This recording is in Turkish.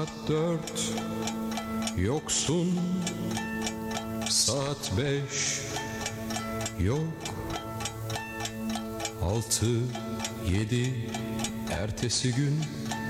Saat 4 yoksun, saat 5 yok, 6, 7 ertesi gün